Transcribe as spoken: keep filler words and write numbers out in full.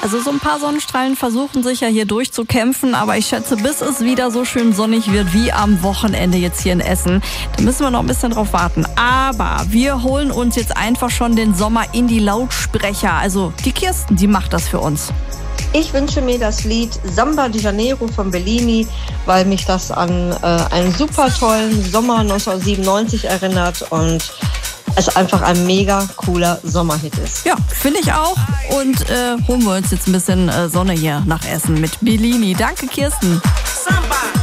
Also so ein paar Sonnenstrahlen versuchen sich ja hier durchzukämpfen, aber ich schätze, bis es wieder so schön sonnig wird wie am Wochenende jetzt hier in Essen, da müssen wir noch ein bisschen drauf warten. Aber wir holen uns jetzt einfach schon den Sommer in die Lautsprecher. Also die Kirsten, die macht das für uns. Ich wünsche mir das Lied Samba de Janeiro von Bellini, weil mich das an äh, einen super tollen Sommer neunzehnhundertsiebenundneunzig erinnert und es einfach ein mega cooler Sommerhit ist. Ja, finde ich auch. Und äh, holen wir uns jetzt ein bisschen äh, Sonne hier nach Essen mit Bellini. Danke, Kirsten. Samba.